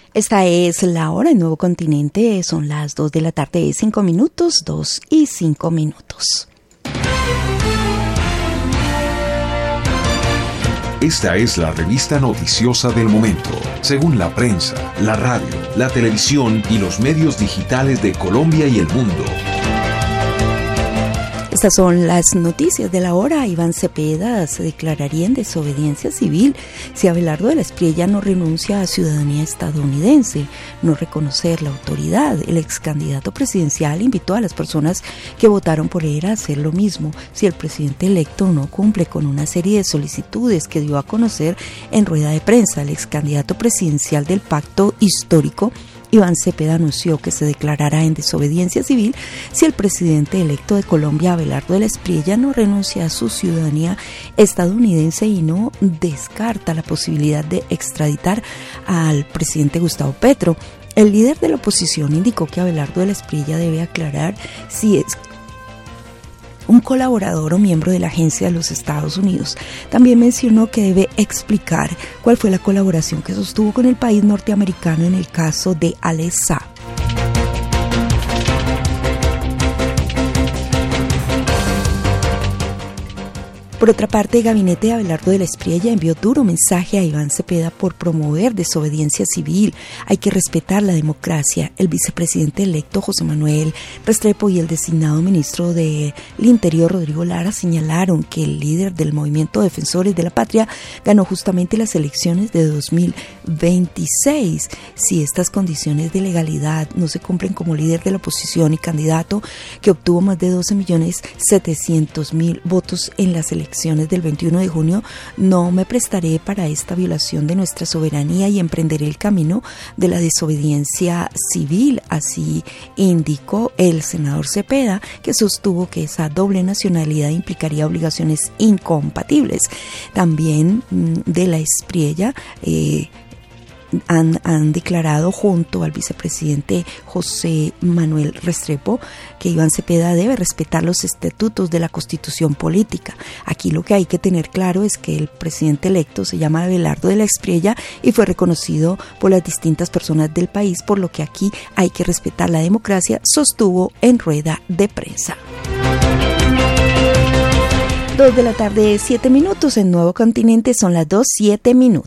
Esta es la hora en Nuevo Continente, son las 2 de la tarde, 5 minutos, 2 y 5 minutos. Esta es la revista noticiosa del momento, según la prensa, la radio, la televisión y los medios digitales de Colombia y el mundo. Estas son las noticias de la hora. Iván Cepeda se declararía en desobediencia civil si Abelardo de la Espriella no renuncia a ciudadanía estadounidense, no reconocer la autoridad. El ex candidato presidencial invitó a las personas que votaron por él a hacer lo mismo si el presidente electo no cumple con una serie de solicitudes que dio a conocer en rueda de prensa. El ex candidato presidencial del Pacto Histórico, Iván Cepeda, anunció que se declarará en desobediencia civil si el presidente electo de Colombia, Abelardo de la Espriella, no renuncia a su ciudadanía estadounidense y no descarta la posibilidad de extraditar al presidente Gustavo Petro. El líder de la oposición indicó que Abelardo de la Espriella debe aclarar si es un colaborador o miembro de la agencia de los Estados Unidos. También mencionó que debe explicar cuál fue la colaboración que sostuvo con el país norteamericano en el caso de Alex Saab. Por otra parte, el gabinete de Abelardo de la Espriella envió duro mensaje a Iván Cepeda por promover desobediencia civil. Hay que respetar la democracia. El vicepresidente electo José Manuel Restrepo y el designado ministro del Interior Rodrigo Lara señalaron que el líder del movimiento Defensores de la Patria ganó justamente las elecciones de 2026. Si estas condiciones de legalidad no se cumplen como líder de la oposición y candidato que obtuvo más de 12.700.000 votos en las elecciones del 21 de junio, no me prestaré para esta violación de nuestra soberanía y emprenderé el camino de la desobediencia civil. Así indicó el senador Cepeda, que sostuvo que esa doble nacionalidad implicaría obligaciones incompatibles. También de la Espriella han declarado junto al vicepresidente José Manuel Restrepo que Iván Cepeda debe respetar los estatutos de la Constitución política. Aquí lo que hay que tener claro es que el presidente electo se llama Abelardo de la Espriella y fue reconocido por las distintas personas del país, por lo que aquí hay que respetar la democracia, sostuvo en rueda de prensa. 2 de la tarde, 7 minutos en Nuevo Continente, son las 2, 7 minutos.